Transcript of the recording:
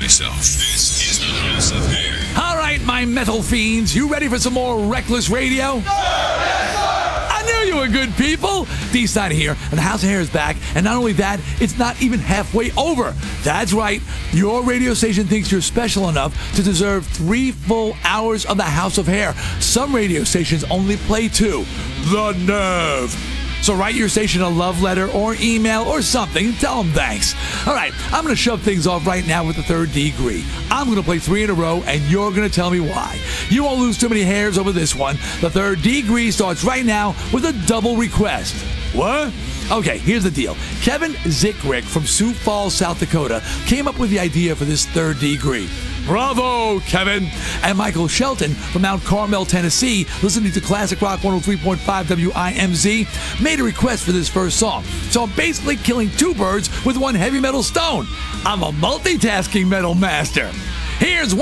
himself. This is the House of Hair. All right, my metal fiends, you ready for some more reckless radio? I knew you were good people. D-Side here, and the House of Hair is back. And not only that, it's not even halfway over. That's right. Your radio station thinks you're special enough to deserve 3 full hours of the House of Hair. Some radio stations only play 2. The nerve. So write your station a love letter or email or something and tell them thanks. All right, I'm going to shove things off right now with the third degree. I'm going to play 3 in a row, and you're going to tell me why. You won't lose too many hairs over this one. The third degree starts right now with a double request. What? Okay, here's the deal. Kevin Zickrick from Sioux Falls, South Dakota, came up with the idea for this third degree. Bravo, Kevin. And Michael Shelton from Mount Carmel, Tennessee, listening to Classic Rock 103.5 WIMZ, made a request for this first song. So I'm basically killing 2 birds with 1 heavy metal stone. I'm a multitasking metal master. Here's